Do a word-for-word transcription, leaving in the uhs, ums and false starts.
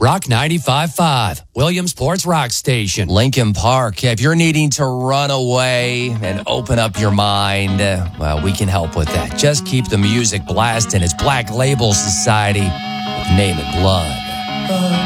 Rock ninety-five point five, Williamsport's Rock Station. Lincoln Park, if you're needing to run away and open up your mind, uh, well, we can help with that. Just keep the music blasting. It's Black Label Society with Name It Blood.